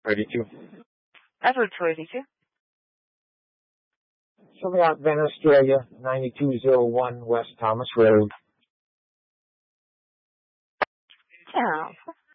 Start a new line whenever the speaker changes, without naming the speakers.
32.
Edward 282.
Something out Van Australia, 9201 West Thomas Road.
Yeah.